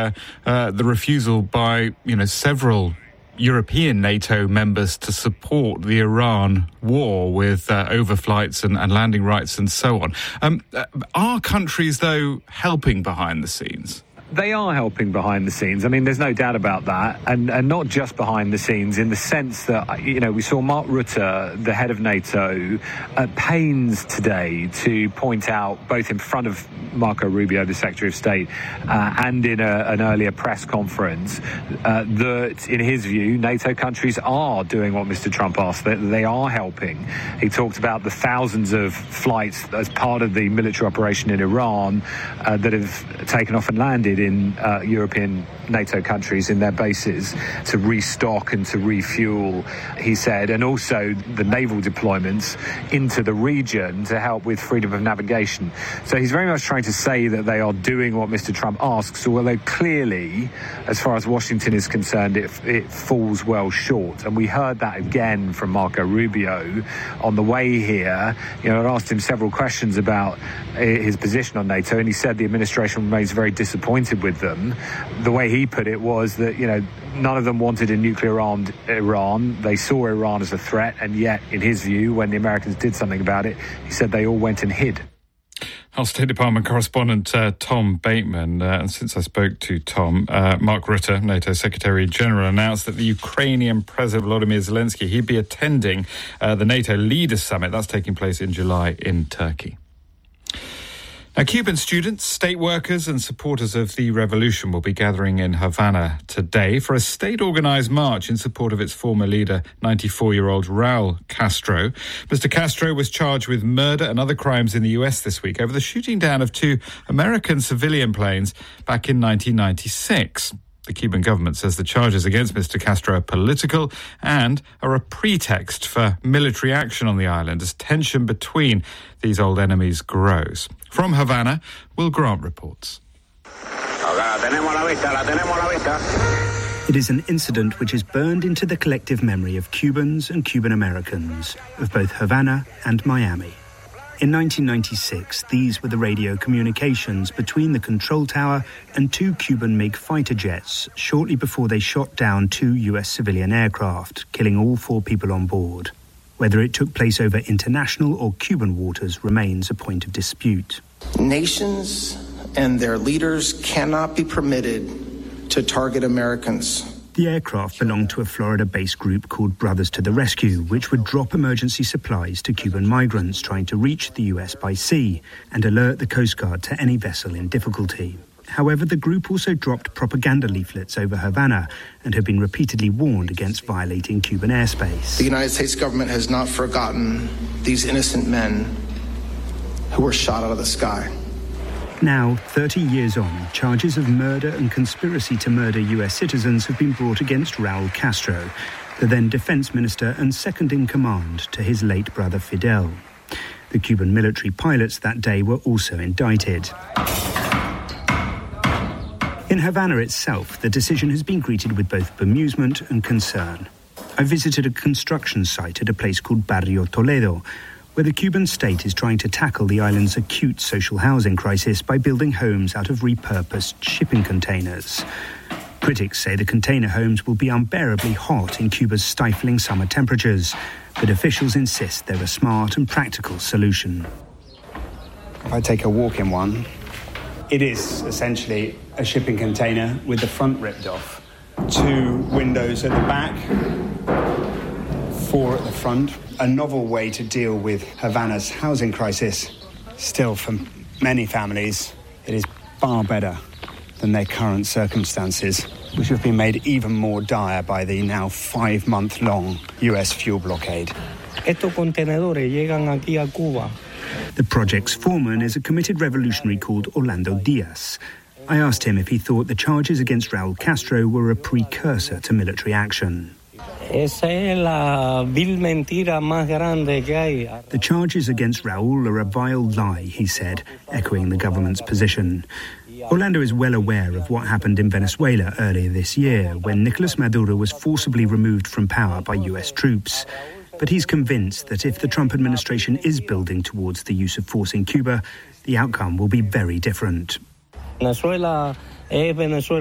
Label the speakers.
Speaker 1: the refusal by, several European NATO members to support the Iran war with overflights and landing rights and so on. Are countries, though, helping behind the scenes?
Speaker 2: They are helping behind the scenes. I mean, there's no doubt about that. And not just behind the scenes, in the sense that, we saw Mark Rutte, the head of NATO, at pains today to point out, both in front of Marco Rubio, the Secretary of State, and in an earlier press conference, that, in his view, NATO countries are doing what Mr. Trump asked, that they are helping. He talked about the thousands of flights as part of the military operation in Iran that have taken off and landed in European NATO countries in their bases to restock and to refuel, he said, and also the naval deployments into the region to help with freedom of navigation. So he's very much trying to say that they are doing what Mr. Trump asks, although clearly, as far as Washington is concerned, it falls well short. And we heard that again from Marco Rubio on the way here. I asked him several questions about his position on NATO, and he said the administration remains very disappointed with them. The way he put it was that, none of them wanted a nuclear-armed Iran. They saw Iran as a threat, and yet, in his view, when the Americans did something about it, he said they all went and hid.
Speaker 1: Our State Department correspondent Tom Bateman, and since I spoke to Tom, Mark Rutte, NATO Secretary General, announced that the Ukrainian President Volodymyr Zelensky, he'd be attending the NATO Leaders Summit. That's taking place in July in Turkey. Now, Cuban students, state workers and supporters of the revolution will be gathering in Havana today for a state-organised march in support of its former leader, 94-year-old Raul Castro. Mr. Castro was charged with murder and other crimes in the US this week over the shooting down of 2 American civilian planes back in 1996. The Cuban government says the charges against Mr. Castro are political and are a pretext for military action on the island as tension between these old enemies grows. From Havana, Will Grant reports.
Speaker 3: It is an incident which is burned into the collective memory of Cubans and Cuban Americans, of both Havana and Miami. In 1996, these were the radio communications between the control tower and 2 Cuban MiG fighter jets shortly before they shot down 2 US civilian aircraft, killing all 4 people on board. Whether it took place over international or Cuban waters remains a point of dispute.
Speaker 4: Nations and their leaders cannot be permitted to target Americans.
Speaker 3: The aircraft belonged to a Florida-based group called Brothers to the Rescue, which would drop emergency supplies to Cuban migrants trying to reach the US by sea and alert the Coast Guard to any vessel in difficulty. However, the group also dropped propaganda leaflets over Havana and had been repeatedly warned against violating Cuban airspace.
Speaker 4: The United States government has not forgotten these innocent men who were shot out of the sky.
Speaker 3: Now, 30 years on, charges of murder and conspiracy to murder US citizens have been brought against Raul Castro, the then defense minister and second-in-command to his late brother Fidel. The Cuban military pilots that day were also indicted. In Havana itself, the decision has been greeted with both bemusement and concern. I visited a construction site at a place called Barrio Toledo, where the Cuban state is trying to tackle the island's acute social housing crisis by building homes out of repurposed shipping containers. Critics say the container homes will be unbearably hot in Cuba's stifling summer temperatures, but officials insist they're a smart and practical solution.
Speaker 5: If I take a walk in one, it is essentially a shipping container with the front ripped off. 2 windows at the back, 4 at the front. A novel way to deal with Havana's housing crisis. Still, for many families, it is far better than their current circumstances, which have been made even more dire by the now 5-month-long US fuel blockade.
Speaker 3: The project's foreman is a committed revolutionary called Orlando Diaz. I asked him if he thought the charges against Raul Castro were a precursor to military action.
Speaker 6: The
Speaker 3: charges against Raul are a vile lie, he said, echoing the government's position. Orlando is well aware of what happened in Venezuela earlier this year, when Nicolas Maduro was forcibly removed from power by US troops. But he's convinced that if the Trump administration is building towards the use of force in Cuba, the outcome will be very different.
Speaker 6: Venezuela